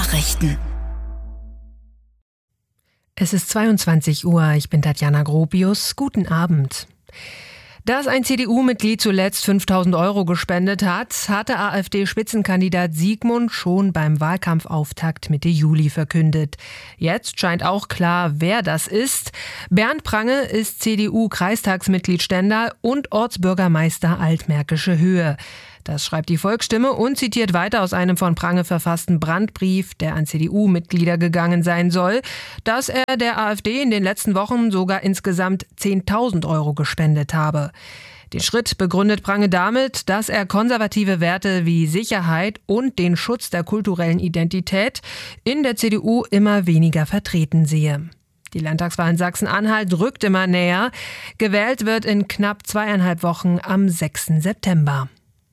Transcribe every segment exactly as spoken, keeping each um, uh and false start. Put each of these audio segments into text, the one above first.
Nachrichten. Es ist zweiundzwanzig Uhr, ich bin Tatjana Gropius. Guten Abend. Dass ein C D U-Mitglied zuletzt fünftausend Euro gespendet hat, hatte AfD-Spitzenkandidat Siegmund schon beim Wahlkampfauftakt Mitte Juli verkündet. Jetzt scheint auch klar, wer das ist. Bernd Prange ist C D U-Kreistagsmitglied Stendal und Ortsbürgermeister Altmärkische Höhe. Das schreibt die Volksstimme und zitiert weiter aus einem von Prange verfassten Brandbrief, der an C D U-Mitglieder gegangen sein soll, dass er der AfD in den letzten Wochen sogar insgesamt zehntausend Euro gespendet habe. Den Schritt begründet Prange damit, dass er konservative Werte wie Sicherheit und den Schutz der kulturellen Identität in der C D U immer weniger vertreten sehe. Die Landtagswahl in Sachsen-Anhalt rückt immer näher. Gewählt wird in knapp zweieinhalb Wochen am sechsten September.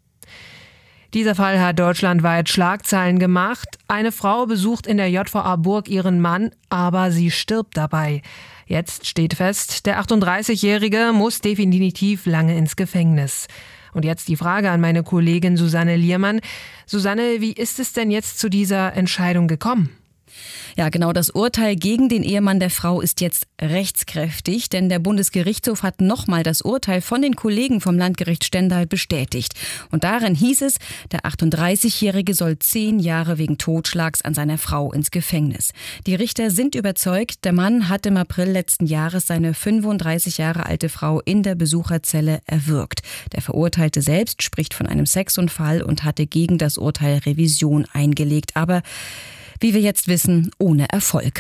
Dieser Fall hat deutschlandweit Schlagzeilen gemacht. Eine Frau besucht in der J V A Burg ihren Mann, aber sie stirbt dabei. Jetzt steht fest, der achtunddreißigjährige muss definitiv lange ins Gefängnis. Und jetzt die Frage an meine Kollegin Susanne Liermann. Susanne, wie ist es denn jetzt zu dieser Entscheidung gekommen? Ja, genau, das Urteil gegen den Ehemann der Frau ist jetzt rechtskräftig, denn der Bundesgerichtshof hat nochmal das Urteil von den Kollegen vom Landgericht Stendal bestätigt. Und darin hieß es, der achtunddreißigjährige soll zehn Jahre wegen Totschlags an seiner Frau ins Gefängnis. Die Richter sind überzeugt, der Mann hat im April letzten Jahres seine fünfunddreißig Jahre alte Frau in der Besucherzelle erwürgt. Der Verurteilte selbst spricht von einem Sexunfall und hatte gegen das Urteil Revision eingelegt. Aber wie wir jetzt wissen, ohne Erfolg.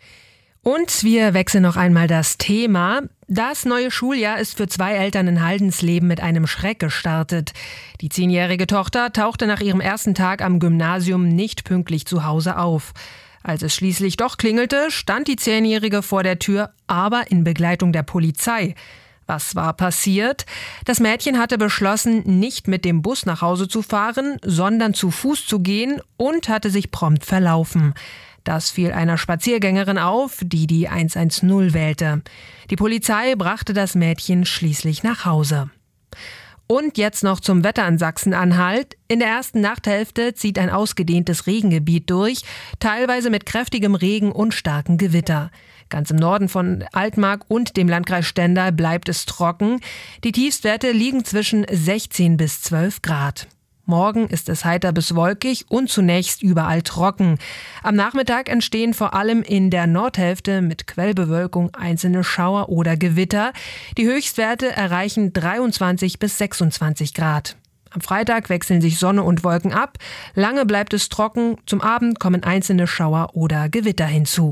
Und wir wechseln noch einmal das Thema. Das neue Schuljahr ist für zwei Eltern in Haldensleben mit einem Schreck gestartet. Die zehnjährige Tochter tauchte nach ihrem ersten Tag am Gymnasium nicht pünktlich zu Hause auf. Als es schließlich doch klingelte, stand die Zehnjährige vor der Tür, aber in Begleitung der Polizei. Was war passiert? Das Mädchen hatte beschlossen, nicht mit dem Bus nach Hause zu fahren, sondern zu Fuß zu gehen und hatte sich prompt verlaufen. Das fiel einer Spaziergängerin auf, die die hundertzehn wählte. Die Polizei brachte das Mädchen schließlich nach Hause. Und jetzt noch zum Wetter in Sachsen-Anhalt. In der ersten Nachthälfte zieht ein ausgedehntes Regengebiet durch, teilweise mit kräftigem Regen und starkem Gewitter. Ganz im Norden von Altmark und dem Landkreis Stendal bleibt es trocken. Die Tiefstwerte liegen zwischen sechzehn bis zwölf Grad. Morgen ist es heiter bis wolkig und zunächst überall trocken. Am Nachmittag entstehen vor allem in der Nordhälfte mit Quellbewölkung einzelne Schauer oder Gewitter. Die Höchstwerte erreichen dreiundzwanzig bis sechsundzwanzig Grad. Am Freitag wechseln sich Sonne und Wolken ab. Lange bleibt es trocken. Zum Abend kommen einzelne Schauer oder Gewitter hinzu.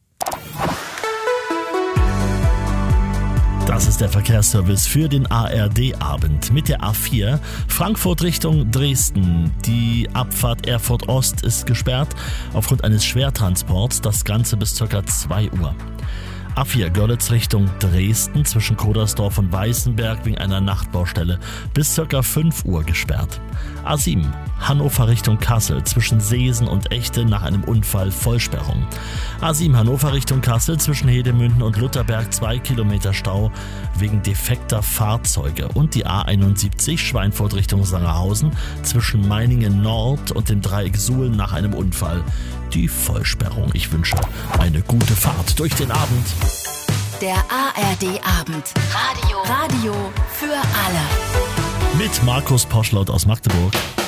Das ist der Verkehrsservice für den A R D-Abend mit der A vier. Frankfurt Richtung Dresden. Die Abfahrt Erfurt Ost ist gesperrt aufgrund eines Schwertransports. Das Ganze bis ca. zwei Uhr. A vier Görlitz Richtung Dresden zwischen Kodersdorf und Weißenberg wegen einer Nachtbaustelle bis ca. fünf Uhr gesperrt. A sieben Hannover Richtung Kassel zwischen Seesen und Echte nach einem Unfall Vollsperrung. A sieben Hannover Richtung Kassel zwischen Hedemünden und Lutherberg zwei Kilometer Stau wegen defekter Fahrzeuge. Und die A einundsiebzig Schweinfurt Richtung Sangerhausen zwischen Meiningen Nord und dem Dreieck Suhl nach einem Unfall. Die Vollsperrung. Ich wünsche eine gute Fahrt durch den Abend. Der A R D-Abend. Radio. Radio für alle. Mit Markus Poschlaut aus Magdeburg.